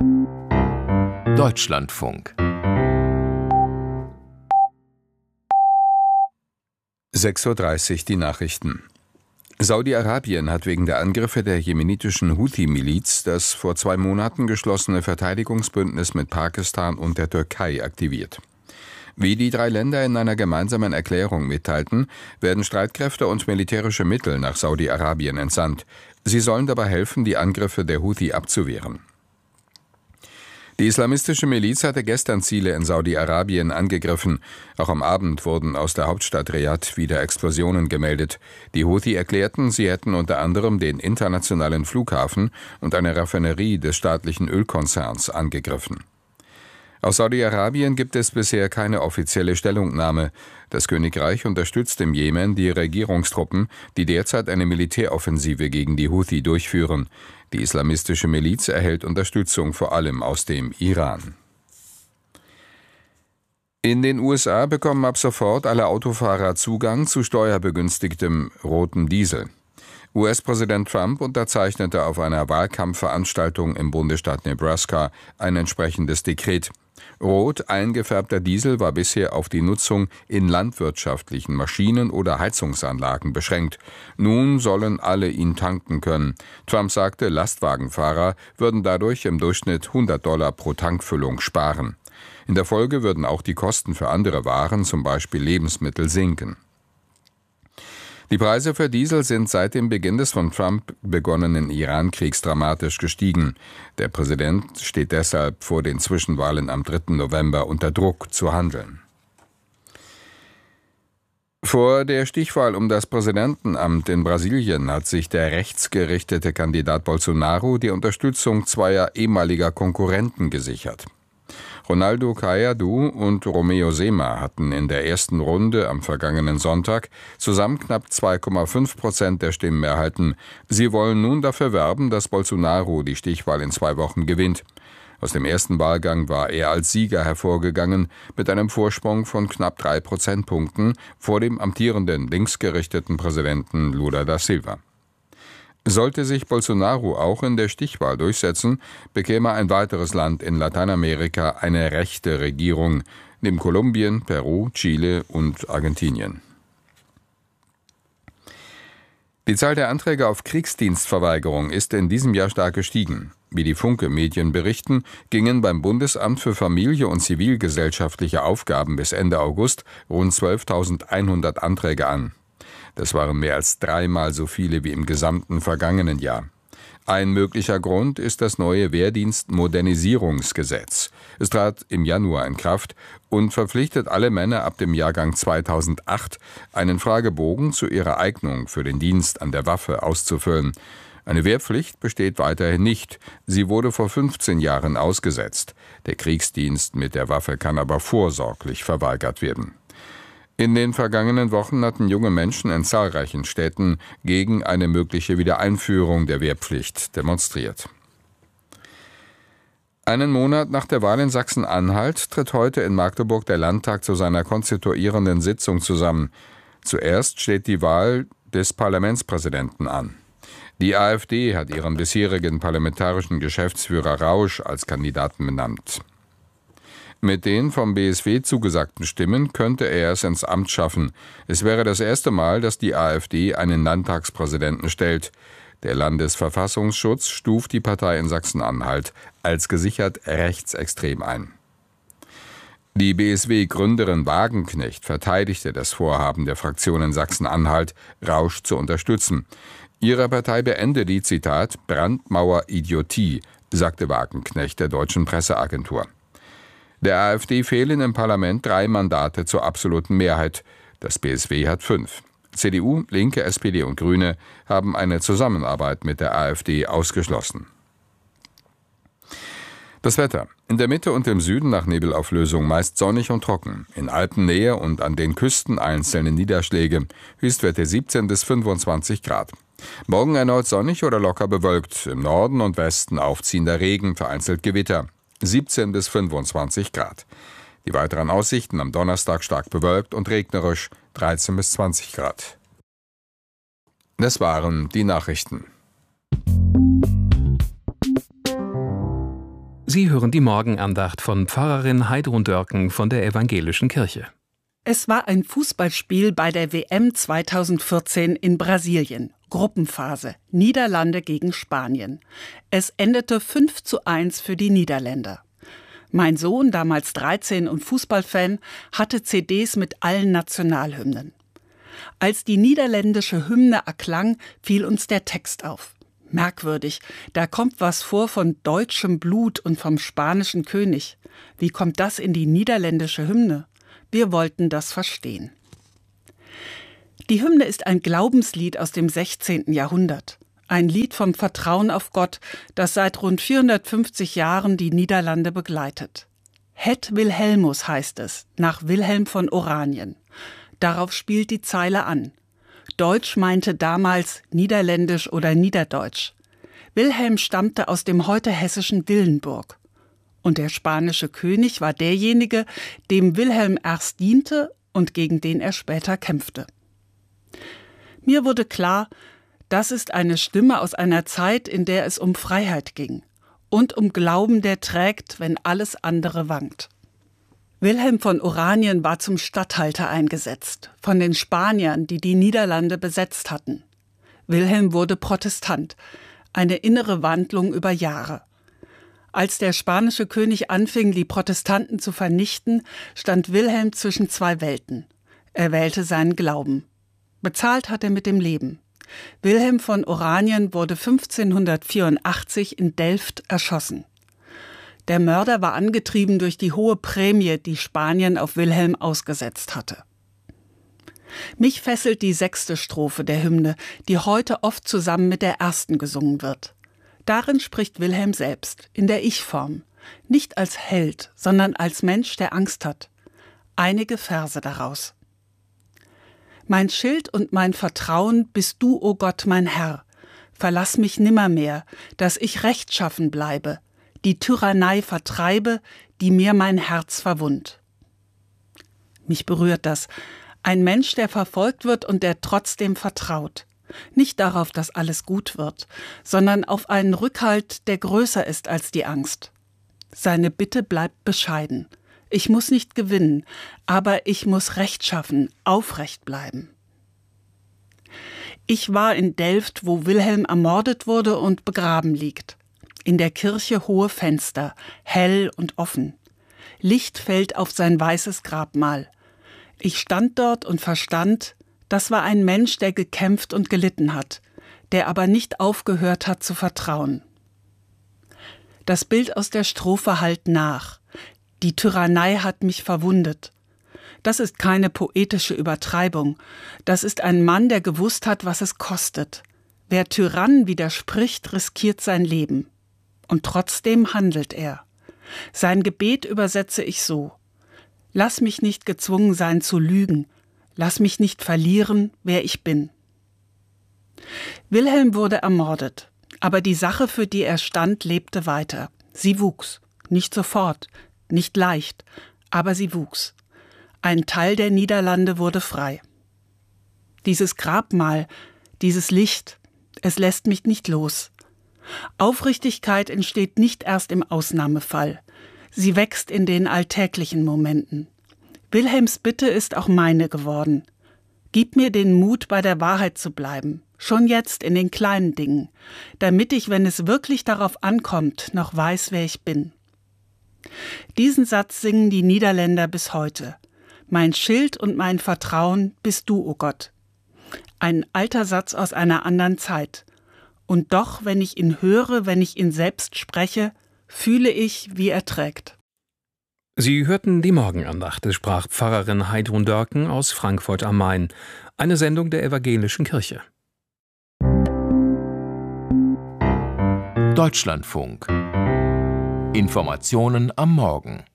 Deutschlandfunk 6:30 Uhr die Nachrichten. Saudi-Arabien hat wegen der Angriffe der jemenitischen Houthi-Miliz das vor 2 Monaten geschlossene Verteidigungsbündnis mit Pakistan und der Türkei aktiviert. Wie die 3 Länder in einer gemeinsamen Erklärung mitteilten, werden Streitkräfte und militärische Mittel nach Saudi-Arabien entsandt. Sie sollen dabei helfen, die Angriffe der Houthi abzuwehren. Die islamistische Miliz hatte gestern Ziele in Saudi-Arabien angegriffen. Auch am Abend wurden aus der Hauptstadt Riad wieder Explosionen gemeldet. Die Houthi erklärten, sie hätten unter anderem den internationalen Flughafen und eine Raffinerie des staatlichen Ölkonzerns angegriffen. Aus Saudi-Arabien gibt es bisher keine offizielle Stellungnahme. Das Königreich unterstützt im Jemen die Regierungstruppen, die derzeit eine Militäroffensive gegen die Houthi durchführen. Die islamistische Miliz erhält Unterstützung vor allem aus dem Iran. In den USA bekommen ab sofort alle Autofahrer Zugang zu steuerbegünstigtem rotem Diesel. US-Präsident Trump unterzeichnete auf einer Wahlkampfveranstaltung im Bundesstaat Nebraska ein entsprechendes Dekret. Rot eingefärbter Diesel war bisher auf die Nutzung in landwirtschaftlichen Maschinen oder Heizungsanlagen beschränkt. Nun sollen alle ihn tanken können. Trump sagte, Lastwagenfahrer würden dadurch im Durchschnitt $100 pro Tankfüllung sparen. In der Folge würden auch die Kosten für andere Waren, zum Beispiel Lebensmittel, sinken. Die Preise für Diesel sind seit dem Beginn des von Trump begonnenen Iran-Kriegs dramatisch gestiegen. Der Präsident steht deshalb vor den Zwischenwahlen am 3. November unter Druck zu handeln. Vor der Stichwahl um das Präsidentenamt in Brasilien hat sich der rechtsgerichtete Kandidat Bolsonaro die Unterstützung zweier ehemaliger Konkurrenten gesichert. Ronaldo Caiado und Romeu Zema hatten in der ersten Runde am vergangenen Sonntag zusammen knapp 2,5% der Stimmen erhalten. Sie wollen nun dafür werben, dass Bolsonaro die Stichwahl in 2 Wochen gewinnt. Aus dem ersten Wahlgang war er als Sieger hervorgegangen, mit einem Vorsprung von knapp 3 Prozentpunkten vor dem amtierenden linksgerichteten Präsidenten Lula da Silva. Sollte sich Bolsonaro auch in der Stichwahl durchsetzen, bekäme ein weiteres Land in Lateinamerika eine rechte Regierung, neben Kolumbien, Peru, Chile und Argentinien. Die Zahl der Anträge auf Kriegsdienstverweigerung ist in diesem Jahr stark gestiegen. Wie die Funke-Medien berichten, gingen beim Bundesamt für Familie und zivilgesellschaftliche Aufgaben bis Ende August rund 12.100 Anträge an. Das waren mehr als 3-mal so viele wie im gesamten vergangenen Jahr. Ein möglicher Grund ist das neue Wehrdienstmodernisierungsgesetz. Es trat im Januar in Kraft und verpflichtet alle Männer ab dem Jahrgang 2008, einen Fragebogen zu ihrer Eignung für den Dienst an der Waffe auszufüllen. Eine Wehrpflicht besteht weiterhin nicht. Sie wurde vor 15 Jahren ausgesetzt. Der Kriegsdienst mit der Waffe kann aber vorsorglich verweigert werden. In den vergangenen Wochen hatten junge Menschen in zahlreichen Städten gegen eine mögliche Wiedereinführung der Wehrpflicht demonstriert. Einen Monat nach der Wahl in Sachsen-Anhalt tritt heute in Magdeburg der Landtag zu seiner konstituierenden Sitzung zusammen. Zuerst steht die Wahl des Parlamentspräsidenten an. Die AfD hat ihren bisherigen parlamentarischen Geschäftsführer Rausch als Kandidaten benannt. Mit den vom BSW zugesagten Stimmen könnte er es ins Amt schaffen. Es wäre das erste Mal, dass die AfD einen Landtagspräsidenten stellt. Der Landesverfassungsschutz stuft die Partei in Sachsen-Anhalt als gesichert rechtsextrem ein. Die BSW-Gründerin Wagenknecht verteidigte das Vorhaben der Fraktion in Sachsen-Anhalt, Rausch zu unterstützen. Ihre Partei beende die, Zitat, Brandmauer-Idiotie, sagte Wagenknecht der deutschen Presseagentur. Der AfD fehlen im Parlament 3 Mandate zur absoluten Mehrheit. Das BSW hat 5. CDU, Linke, SPD und Grüne haben eine Zusammenarbeit mit der AfD ausgeschlossen. Das Wetter. In der Mitte und im Süden nach Nebelauflösung meist sonnig und trocken. In Alpennähe und an den Küsten einzelne Niederschläge. Höchstwerte 17 bis 25 Grad. Morgen erneut sonnig oder locker bewölkt. Im Norden und Westen aufziehender Regen, vereinzelt Gewitter. 17 bis 25 Grad. Die weiteren Aussichten am Donnerstag stark bewölkt und regnerisch, 13 bis 20 Grad. Das waren die Nachrichten. Sie hören die Morgenandacht von Pfarrerin Heidrun Dörken von der Evangelischen Kirche. Es war ein Fußballspiel bei der WM 2014 in Brasilien. Gruppenphase. Niederlande gegen Spanien. Es endete 5:1 für die Niederländer. Mein Sohn, damals 13 und Fußballfan, hatte CDs mit allen Nationalhymnen. Als die niederländische Hymne erklang, fiel uns der Text auf. Merkwürdig, da kommt was vor von deutschem Blut und vom spanischen König. Wie kommt das in die niederländische Hymne? Wir wollten das verstehen. Die Hymne ist ein Glaubenslied aus dem 16. Jahrhundert. Ein Lied vom Vertrauen auf Gott, das seit rund 450 Jahren die Niederlande begleitet. Het Wilhelmus heißt es, nach Wilhelm von Oranien. Darauf spielt die Zeile an. Deutsch meinte damals Niederländisch oder Niederdeutsch. Wilhelm stammte aus dem heute hessischen Dillenburg. Und der spanische König war derjenige, dem Wilhelm erst diente und gegen den er später kämpfte. Mir wurde klar, das ist eine Stimme aus einer Zeit, in der es um Freiheit ging und um Glauben, der trägt, wenn alles andere wankt. Wilhelm von Oranien war zum Statthalter eingesetzt, von den Spaniern, die die Niederlande besetzt hatten. Wilhelm wurde Protestant, eine innere Wandlung über Jahre. Als der spanische König anfing, die Protestanten zu vernichten, stand Wilhelm zwischen zwei Welten. Er wählte seinen Glauben. Bezahlt hat er mit dem Leben. Wilhelm von Oranien wurde 1584 in Delft erschossen. Der Mörder war angetrieben durch die hohe Prämie, die Spanien auf Wilhelm ausgesetzt hatte. Mich fesselt die 6. Strophe der Hymne, die heute oft zusammen mit der 1. gesungen wird. Darin spricht Wilhelm selbst, in der Ich-Form, nicht als Held, sondern als Mensch, der Angst hat. Einige Verse daraus. Mein Schild und mein Vertrauen bist du, o Gott, mein Herr. Verlass mich nimmermehr, dass ich rechtschaffen bleibe, die Tyrannei vertreibe, die mir mein Herz verwundt. Mich berührt das. Ein Mensch, der verfolgt wird und der trotzdem vertraut. Nicht darauf, dass alles gut wird, sondern auf einen Rückhalt, der größer ist als die Angst. Seine Bitte bleibt bescheiden. Ich muss nicht gewinnen, aber ich muss Recht schaffen, aufrecht bleiben. Ich war in Delft, wo Wilhelm ermordet wurde und begraben liegt. In der Kirche hohe Fenster, hell und offen. Licht fällt auf sein weißes Grabmal. Ich stand dort und verstand, das war ein Mensch, der gekämpft und gelitten hat, der aber nicht aufgehört hat zu vertrauen. Das Bild aus der Strophe hallt nach. Die Tyrannei hat mich verwundet. Das ist keine poetische Übertreibung. Das ist ein Mann, der gewusst hat, was es kostet. Wer Tyrannen widerspricht, riskiert sein Leben. Und trotzdem handelt er. Sein Gebet übersetze ich so: Lass mich nicht gezwungen sein zu lügen. Lass mich nicht verlieren, wer ich bin. Wilhelm wurde ermordet, aber die Sache, für die er stand, lebte weiter. Sie wuchs. Nicht sofort, nicht leicht, aber sie wuchs. Ein Teil der Niederlande wurde frei. Dieses Grabmal, dieses Licht, es lässt mich nicht los. Aufrichtigkeit entsteht nicht erst im Ausnahmefall. Sie wächst in den alltäglichen Momenten. Wilhelms Bitte ist auch meine geworden. Gib mir den Mut, bei der Wahrheit zu bleiben, schon jetzt in den kleinen Dingen, damit ich, wenn es wirklich darauf ankommt, noch weiß, wer ich bin. Diesen Satz singen die Niederländer bis heute. Mein Schild und mein Vertrauen bist du, o Gott. Ein alter Satz aus einer anderen Zeit. Und doch, wenn ich ihn höre, wenn ich ihn selbst spreche, fühle ich, wie er trägt. Sie hörten die Morgenandacht, es sprach Pfarrerin Heidrun Dörken aus Frankfurt am Main, eine Sendung der Evangelischen Kirche. Deutschlandfunk. Informationen am Morgen.